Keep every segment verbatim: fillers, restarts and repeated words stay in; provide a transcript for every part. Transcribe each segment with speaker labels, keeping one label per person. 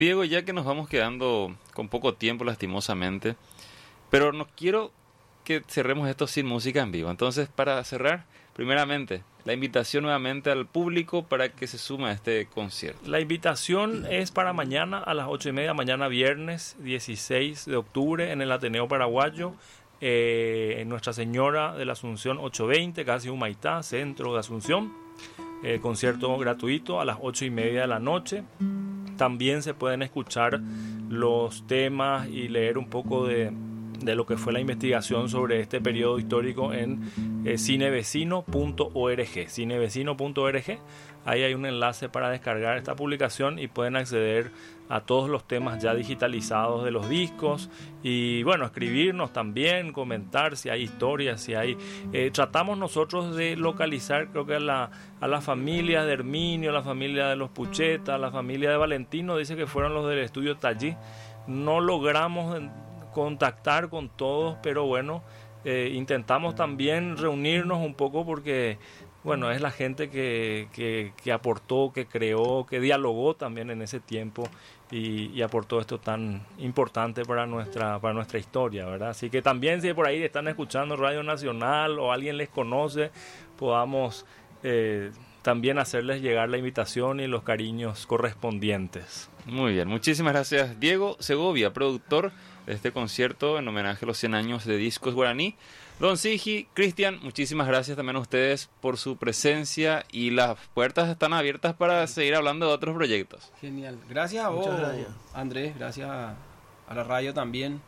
Speaker 1: Diego, ya que nos vamos quedando con poco tiempo lastimosamente, pero no quiero que cerremos esto sin música en vivo. Entonces, para cerrar, primeramente, la invitación nuevamente al público para que se sume a este concierto.
Speaker 2: La invitación es para mañana a las ocho y media, mañana viernes dieciséis de octubre en el Ateneo Paraguayo, eh, en Nuestra Señora de la Asunción ochocientos veinte, casi Humaitá, centro de Asunción. Eh, concierto gratuito a las ocho y media de la noche. También se pueden escuchar los temas y leer un poco de, de lo que fue la investigación sobre este periodo histórico en eh, cinevecino punto org. cinevecino punto org. Ahí hay un enlace para descargar esta publicación y pueden acceder a todos los temas ya digitalizados de los discos y bueno, escribirnos también, comentar si hay historias, si hay... Eh, tratamos nosotros de localizar, creo que a la, a la familia de Herminio, a la familia de los Pucheta, a la familia de Valentino, dice que fueron los del estudio Tallí. No logramos contactar con todos, pero bueno, eh, intentamos también reunirnos un poco porque... Bueno, es la gente que, que, que aportó, que creó, que dialogó también en ese tiempo y, y aportó esto tan importante para nuestra, para nuestra historia, ¿verdad? Así que también si por ahí están escuchando Radio Nacional o alguien les conoce, podamos eh, también hacerles llegar la invitación y los cariños correspondientes.
Speaker 1: Muy bien, muchísimas gracias Diego Segovia, productor de este concierto en homenaje a los cien años de Discos Guaraní. Don Sigi, Cristian, muchísimas gracias también a ustedes por su presencia y las puertas están abiertas para seguir hablando de otros proyectos.
Speaker 3: Genial, gracias a vos, Andrés, gracias a, a la radio también,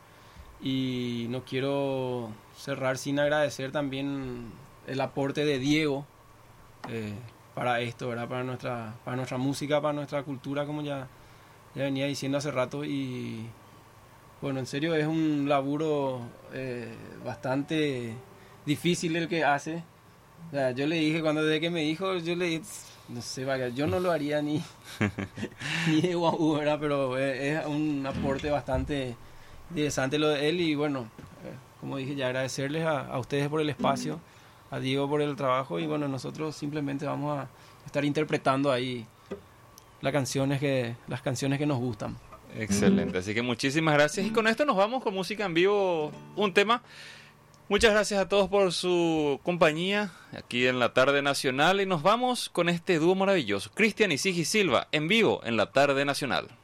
Speaker 3: y no quiero cerrar sin agradecer también el aporte de Diego eh, para esto, ¿verdad? Para nuestra, para nuestra música, para nuestra cultura, como ya, ya venía diciendo hace rato. Y bueno, en serio es un laburo eh, bastante difícil el que hace. O sea, yo le dije, cuando desde que me dijo, yo le dije, no sé, vaya, yo no lo haría ni, ni de guau, ¿verdad? Pero es, es un aporte bastante interesante lo de él. Y bueno, eh, como dije, ya agradecerles a, a ustedes por el espacio, a Diego por el trabajo. Y bueno, nosotros simplemente vamos a estar interpretando ahí las canciones que, las canciones que nos gustan.
Speaker 1: Excelente, así que muchísimas gracias y con esto nos vamos con música en vivo, un tema. Muchas gracias a todos por su compañía aquí en la Tarde Nacional y nos vamos con este dúo maravilloso, Cristian y Sigi Silva, en vivo en la Tarde Nacional.